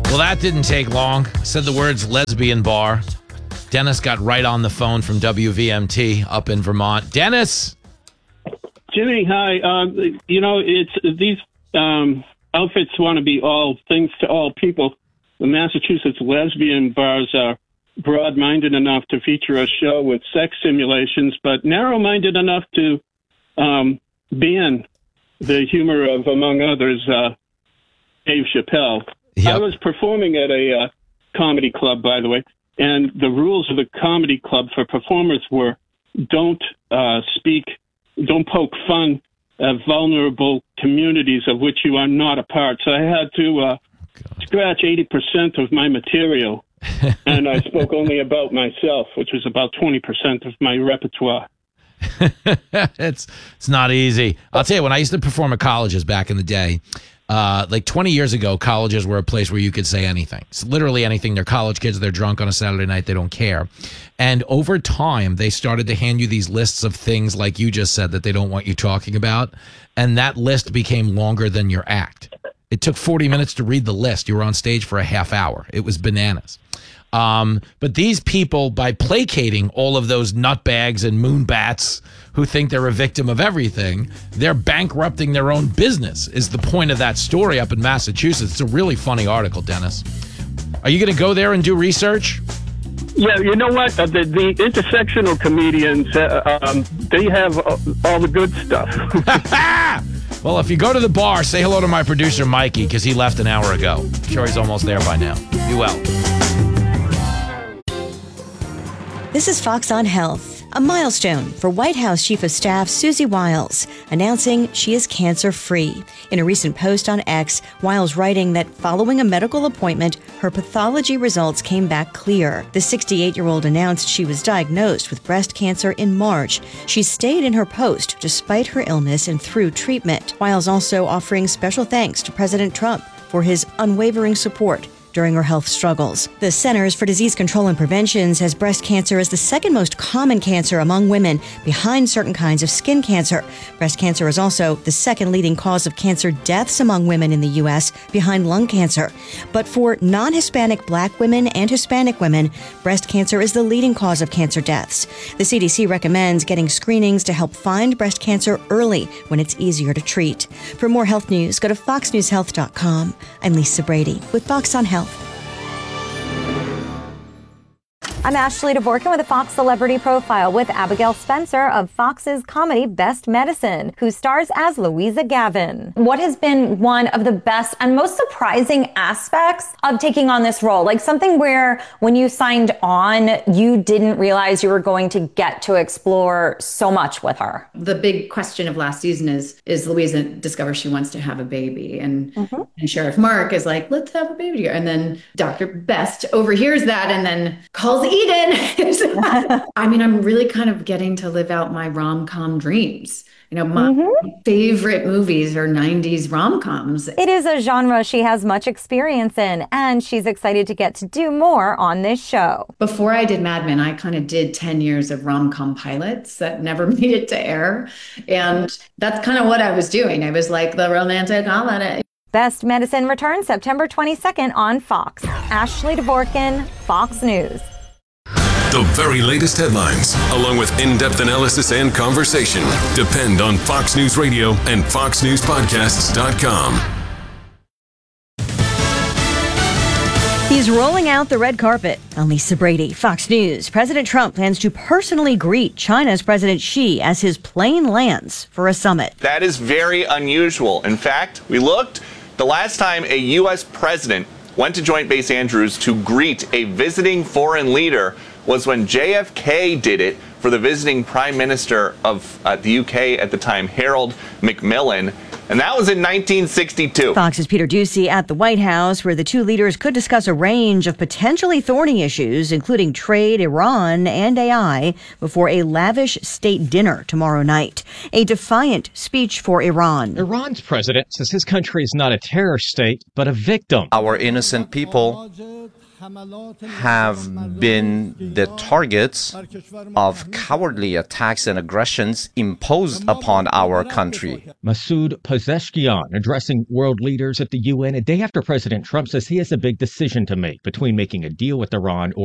Well, that didn't take long. Said the words lesbian bar. Dennis got right on the phone from WVMT up in Vermont. Dennis! Jimmy, hi. It's these outfits want to be all things to all people. The Massachusetts lesbian bars are broad-minded enough to feature a show with sex simulations, but narrow-minded enough to ban the humor of, among others, Dave Chappelle. Yep. I was performing at a comedy club, by the way, and the rules of the comedy club for performers were don't poke fun at vulnerable communities of which you are not a part. So I had to scratch 80% of my material, and I spoke only about myself, which was about 20% of my repertoire. It's not easy. I'll tell you, when I used to perform at colleges back in the day, like 20 years ago, colleges were a place where you could say anything. It's literally anything. They're college kids. They're drunk on a Saturday night. They don't care. And over time, they started to hand you these lists of things like you just said that they don't want you talking about. And that list became longer than your act. It took 40 minutes to read the list. You were on stage for a half hour. It was bananas. But these people, by placating all of those nutbags and moonbats who think they're a victim of everything, they're bankrupting their own business, is the point of that story up in Massachusetts. It's a really funny article, Dennis. Are you going to go there and do research? Yeah, you know what? The intersectional comedians, they have all the good stuff. Well, if you go to the bar, say hello to my producer, Mikey, because he left an hour ago. I'm sure he's almost there by now. Be well. This is Fox on Health, a milestone for White House Chief of Staff Susie Wiles, announcing she is cancer-free. In a recent post on X, Wiles writing that following a medical appointment, her pathology results came back clear. The 68-year-old announced she was diagnosed with breast cancer in March. She stayed in her post despite her illness and through treatment. Wiles also offering special thanks to President Trump for his unwavering support during her health struggles. The Centers for Disease Control and Prevention says breast cancer is the second most common cancer among women, behind certain kinds of skin cancer. Breast cancer is also the second leading cause of cancer deaths among women in the U.S., behind lung cancer. But for non-Hispanic Black women and Hispanic women, breast cancer is the leading cause of cancer deaths. The CDC recommends getting screenings to help find breast cancer early when it's easier to treat. For more health news, go to foxnewshealth.com. I'm Lisa Brady with Fox on Health. I'm Ashley Dvorkin with a Fox Celebrity Profile with Abigail Spencer of Fox's comedy Best Medicine, who stars as Louisa Gavin. What has been one of the best and most surprising aspects of taking on this role? Like something where when you signed on, you didn't realize you were going to get to explore so much with her. The big question of last season is Louisa discovers she wants to have a baby. And Sheriff Mark is like, let's have a baby together. And then Dr. Best overhears that and then calls Eden. I mean, I'm really kind of getting to live out my rom-com dreams. You know, my favorite movies are 90s rom-coms. It is a genre she has much experience in, and she's excited to get to do more on this show. Before I did Mad Men, I kind of did 10 years of rom-com pilots that never made it to air. And that's kind of what I was doing. I was like the romantic comedy. Best Medicine returns September 22nd on Fox. Ashley Dvorkin, Fox News. The very latest headlines, along with in-depth analysis and conversation, depend on Fox News Radio and FoxNewsPodcasts.com. He's rolling out the red carpet. I'm Lisa Brady, Fox News. President Trump plans to personally greet China's President Xi as his plane lands for a summit. That is very unusual. In fact, we looked the last time a U.S. president went to Joint Base Andrews to greet a visiting foreign leader was when JFK did it for the visiting Prime Minister of the UK at the time, Harold Macmillan. And that was in 1962. Fox's Peter Doocy at the White House, where the two leaders could discuss a range of potentially thorny issues, including trade, Iran, and AI, before a lavish state dinner tomorrow night. A defiant speech for Iran. Iran's president says his country is not a terror state, but a victim. Our innocent people have been the targets of cowardly attacks and aggressions imposed upon our country. Masoud Pezeshkian addressing world leaders at the UN a day after President Trump says he has a big decision to make between making a deal with Iran or